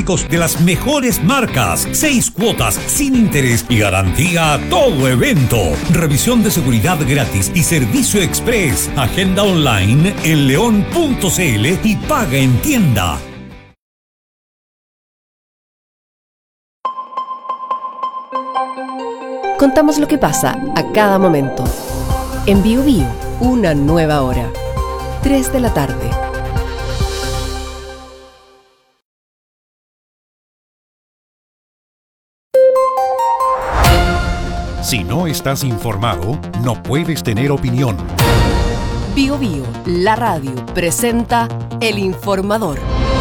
electrodomésticos de las mejores marcas. 6 cuotas sin interés y garantía a todo evento. Revisión de seguridad gratis y servicio express. Agenda online en león.cl y paga en tienda. Contamos lo que pasa a cada momento. En Bio Bio, una nueva hora. 3 de la tarde. Si no estás informado, no puedes tener opinión. Bio Bio, la radio, presenta El Informador.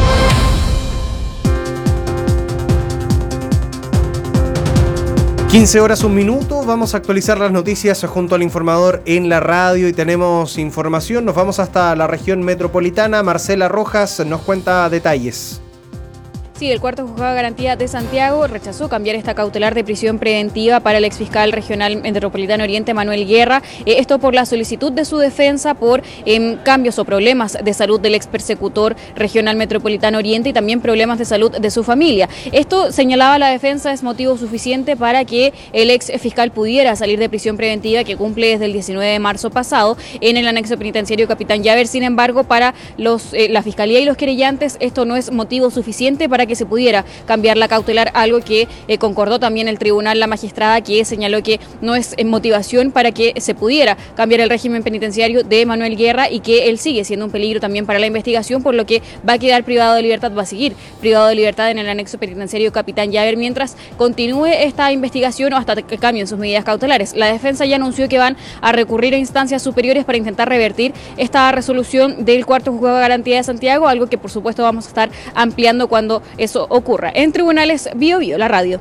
15 horas, 1 minuto, vamos a actualizar las noticias junto al Informador en la radio y tenemos información. Nos vamos hasta la región metropolitana. Marcela Rojas nos cuenta detalles. Sí, el cuarto juzgado de garantía de Santiago rechazó cambiar esta cautelar de prisión preventiva para el exfiscal regional metropolitano Oriente, Manuel Guerra. Esto por la solicitud de su defensa por cambios o problemas de salud del expersecutor regional metropolitano Oriente y también problemas de salud de su familia. Esto, señalaba la defensa, es motivo suficiente para que el exfiscal pudiera salir de prisión preventiva que cumple desde el 19 de marzo pasado en el anexo penitenciario Capitán Llaver. Sin embargo, para la Fiscalía y los querellantes esto no es motivo suficiente para que se pudiera cambiar la cautelar, algo que concordó también el tribunal, la magistrada, que señaló que no es motivación para que se pudiera cambiar el régimen penitenciario de Manuel Guerra y que él sigue siendo un peligro también para la investigación, por lo que va a quedar privado de libertad, va a seguir privado de libertad en el anexo penitenciario Capitán Llaver mientras continúe esta investigación o hasta que cambien sus medidas cautelares. La defensa ya anunció que van a recurrir a instancias superiores para intentar revertir esta resolución del cuarto juzgado de garantía de Santiago, algo que por supuesto vamos a estar ampliando cuando eso ocurra. En Tribunales, Bio Bio, la radio.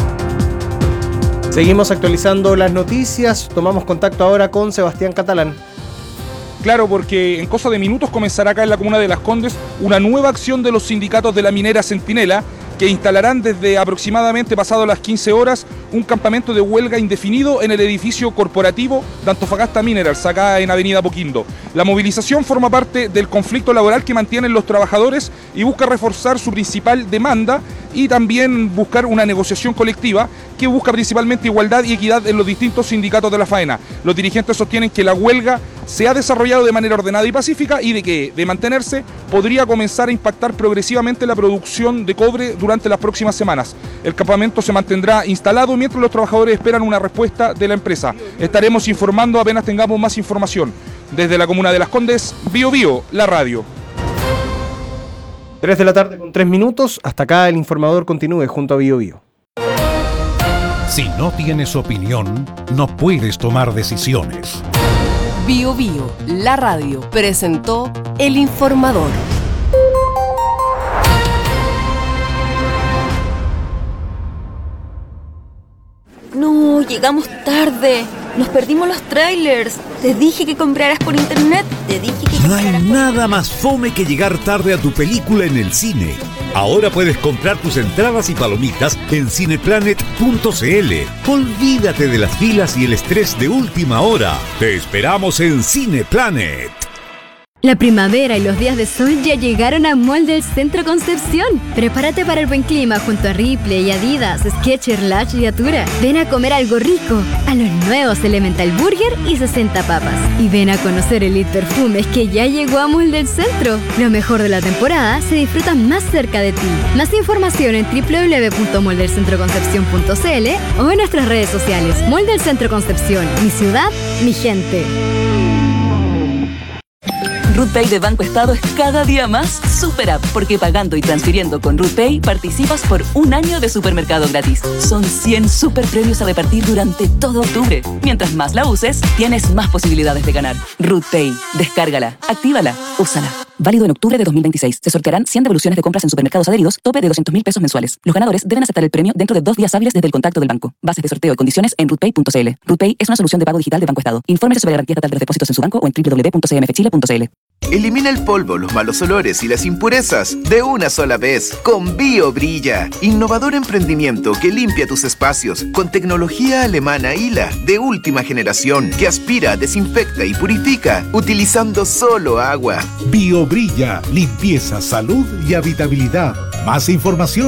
Seguimos actualizando las noticias. Tomamos contacto ahora con Sebastián Catalán. Claro, porque en cosa de minutos comenzará acá en la comuna de Las Condes una nueva acción de los sindicatos de la minera Centinela, que instalarán desde aproximadamente pasado las 15 horas un campamento de huelga indefinido en el edificio corporativo de Antofagasta Minerals, acá en Avenida Poquindo. La movilización forma parte del conflicto laboral que mantienen los trabajadores y busca reforzar su principal demanda y también buscar una negociación colectiva que busca principalmente igualdad y equidad en los distintos sindicatos de la faena. Los dirigentes sostienen que la huelga se ha desarrollado de manera ordenada y pacífica y de que, de mantenerse, podría comenzar a impactar progresivamente la producción de cobre durante las próximas semanas. El campamento se mantendrá instalado mientras los trabajadores esperan una respuesta de la empresa. Estaremos informando apenas tengamos más información. Desde la comuna de Las Condes, Bio Bio, la radio. 3 de la tarde con 3 minutos. Hasta acá el Informador continúe junto a Bio Bio. Si no tienes opinión, no puedes tomar decisiones. Bio Bio, la radio, presentó El Informador. No, llegamos tarde. Nos perdimos los trailers. Te dije que compraras por internet. Te dije que No hay nada más fome que llegar tarde a tu película en el cine. Ahora puedes comprar tus entradas y palomitas en cineplanet.cl. Olvídate de las filas y el estrés de última hora. Te esperamos en Cineplanet. La primavera y los días de sol ya llegaron a Mall del Centro Concepción. Prepárate para el buen clima junto a Ripley, Adidas, Skechers, Lush y Atura. Ven a comer algo rico a los nuevos Elemental Burger y 60 papas. Y ven a conocer Elite Perfumes que ya llegó a Mall del Centro. Lo mejor de la temporada se disfruta más cerca de ti. Más información en www.moldelcentroconcepcion.cl o en nuestras redes sociales. Mall del Centro Concepción, mi ciudad, mi gente. RootPay de Banco Estado es cada día más super app, porque pagando y transfiriendo con RootPay participas por 1 año de supermercado gratis. Son 100 super premios a repartir durante todo octubre. Mientras más la uses, tienes más posibilidades de ganar. RootPay, descárgala, actívala, úsala. Válido en octubre de 2026. Se sortearán 100 devoluciones de compras en supermercados adheridos, tope de 200.000 pesos mensuales. Los ganadores deben aceptar el premio dentro de 2 días hábiles desde el contacto del banco. Bases de sorteo y condiciones en rootpay.cl. RootPay es una solución de pago digital de Banco Estado. Infórmese sobre la garantía estatal de los depósitos en su banco o en www.cmfchile.cl. Elimina el polvo, los malos olores y las impurezas de una sola vez con BioBrilla. Innovador emprendimiento que limpia tus espacios con tecnología alemana ILA de última generación que aspira, desinfecta y purifica utilizando solo agua. BioBrilla, limpieza, salud y habitabilidad. Más información